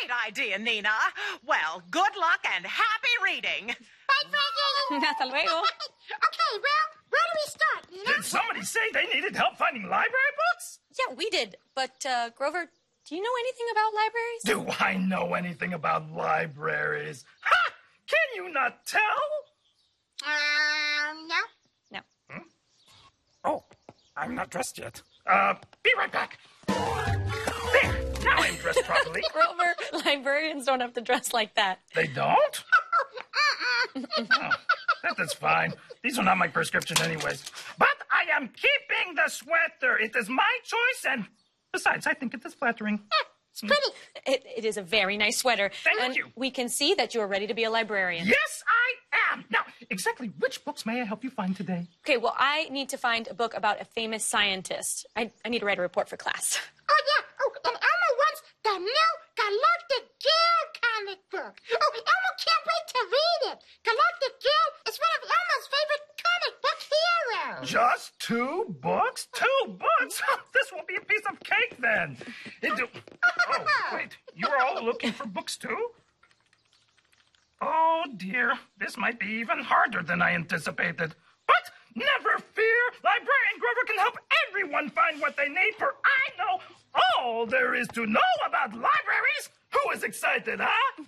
great idea, Nina. Well, good luck and happy reading. Bye, Frankie. Hasta luego. Okay, well, where do we start, Nina? Did somebody say they needed help finding library books? Yeah, we did. But, Grover, do you know anything about libraries? Do I know anything about libraries? Ha! Can you not tell? No. No. Oh, I'm not dressed yet. Be right back. There, now I'm dressed properly. Grover, librarians don't have to dress like that. They don't? Oh, that's fine. These are not my prescription anyways. But I am keeping the sweater. It is my choice, and besides, I think it is flattering. It's pretty. It is a very nice sweater. Thank you. We can see that you are ready to be a librarian. Yes, I am. Now, exactly which books may I help you find today? Okay, well, I need to find a book about a famous scientist. I need to write a report for class. Oh, yeah. Oh, and Elmo wants the new Galactic Gale comic book. Oh, Elmo can't wait to read it. Galactic Gale is one of Elmo's favorite comic book heroes. Just 2 books? 2 books? This will be a piece of cake then. Oh, wait. You're all looking for books too? Oh, dear. This might be even harder than I anticipated. But never fear. Librarian Grover can help everyone find what they need, for I know all there is to know about libraries. Who is excited, huh?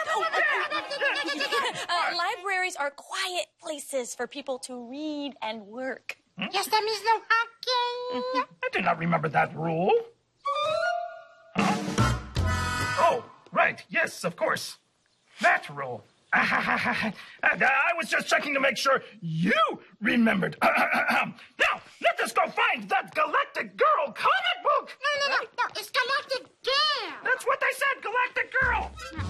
Libraries are quiet places for people to read and work. Yes, that means no honking. I do not remember that rule. Huh? Oh, right. Yes, of course. That rule. I was just checking to make sure you remembered. Now, let us go find that Galactic Girl comic book. No, it's Galactic Gale. That's what I said, Galactic Girl.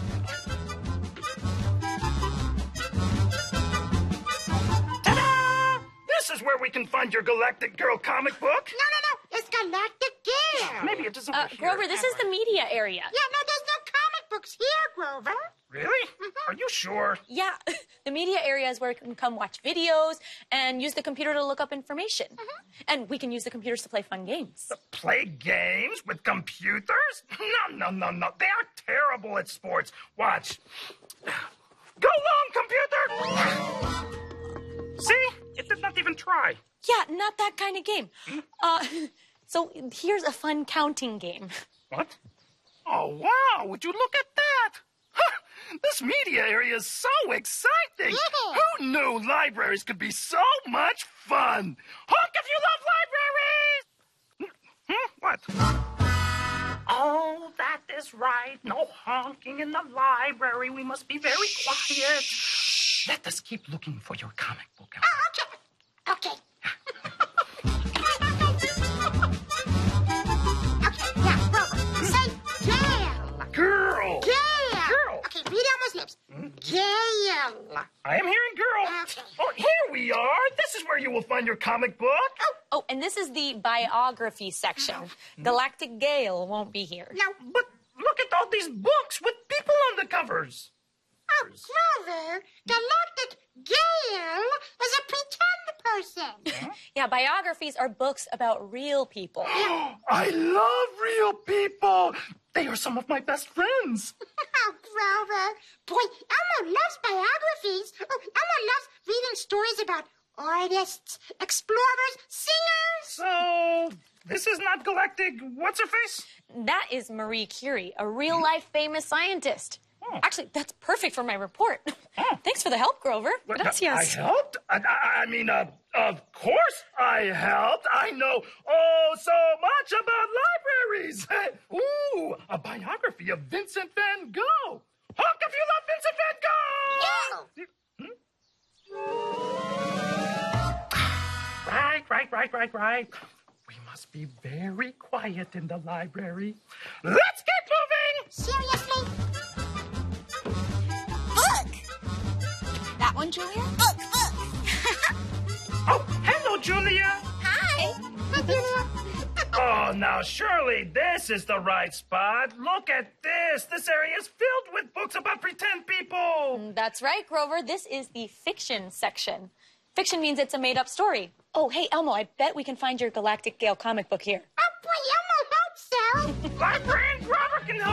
Ta-da! This is where we can find your Galactic Girl comic book. No, it's Galactic Gale. Maybe it isn't over here. Grover, this is the media area. Yeah, no, there's no comic books here, Grover. Really? Are you sure? Yeah, the media area is where we can come watch videos and use the computer to look up information. And we can use the computers to play fun games. Play games with computers? No. They are terrible at sports. Watch. Go long, computer! See? It did not even try. Yeah, not that kind of game. So here's a fun counting game. What? Oh, wow. Would you look at that? This media area is so exciting. Yeah. Who knew libraries could be so much fun? Honk if you love libraries! What? Oh, that is right. No honking in the library. We must be very quiet. Let us keep looking for your comic book. Okay. Now, Grover, say Gale. Girl. Gale. Girl. Okay, read Elmo's lips. Gale. I am hearing girl. Okay. Oh, here we are. This is where you will find your comic book. Oh, and this is the biography section. Galactic Gale won't be here. No. But look at all these books with people on the covers. Oh, Grover, Galactic Gale is a pretend person. Yeah, biographies are books about real people. I love real people. They are some of my best friends. Oh, Grover. Boy, Elmo loves biographies. Oh, Elmo loves reading stories about artists, explorers, singers. So, this is not Galactic What's-Her-Face? That is Marie Curie, a real-life famous scientist. Actually, that's perfect for my report. Thanks for the help, Grover. Gracias. I helped? I mean, of course I helped. I know so much about libraries. Ooh, a biography of Vincent van Gogh. Honk if you love Vincent van Gogh! Right. We must be very quiet in the library. Let's get moving! Seriously? That one, Julia? Look! Oh, hello, Julia. Hi! Hi, Julia. Oh, now, surely this is the right spot. Look at this. This area is filled with books about pretend people. That's right, Grover. This is the fiction section. Fiction means it's a made-up story. Oh, hey, Elmo, I bet we can find your Galactic Gale comic book here. Oh, boy, Elmo hopes so. Librarian Grover can help